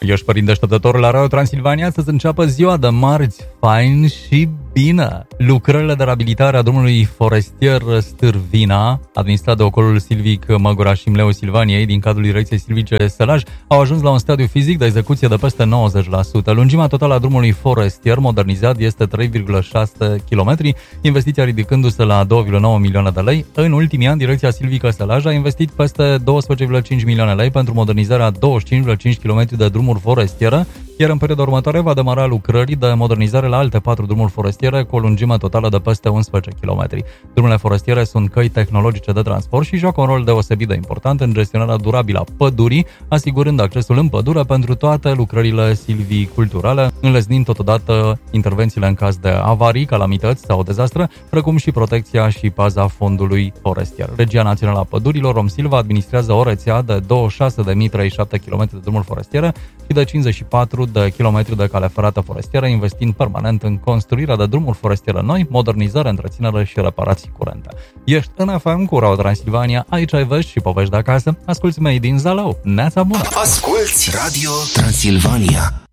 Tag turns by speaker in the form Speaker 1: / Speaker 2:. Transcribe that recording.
Speaker 1: Ești părinte așteptător la Radio Transilvania să înceapă ziua de marți, fain și bine. Lucrările de reabilitare a drumului forestier Stârvina, administrat de ocolul silvic Măgura și Mleu Silvaniei din cadrul Direcției Silvice Sălaj, au ajuns la un stadiu fizic de execuție de peste 90%. Lungimea totală a drumului forestier modernizat este 3,6 km, investiția ridicându-se la 2,9 milioane de lei. În ultimii ani, Direcția Silvică Sălaj a investit peste 12,5 milioane lei pentru modernizarea 25,5 km de drumuri forestiere, iar în perioada următoare va demara lucrări de modernizare la alte 4 drumuri forestiere cu o lungime totală de peste 11 km. Drumurile forestiere sunt căi tehnologice de transport și joacă un rol deosebit de important în gestionarea durabilă a pădurii, asigurând accesul în pădure pentru toate lucrările silviculturale, înlesnind totodată intervențiile în caz de avarii, calamități sau dezastre, precum și protecția și paza fondului forestier. Regia Națională a Pădurilor, Romsilva, administrează o rețea de 26.037 km de drumuri forestiere și de 54 de kilometri de cale ferată forestieră, investind permanent în construirea de drumuri forestiere noi, modernizare, întreținere și reparații curente. Ești în FM cu Radio Transilvania, aici ai vești și povești de acasă. Asculți mei din Zalău. Neața bună!
Speaker 2: Asculți Radio Transilvania.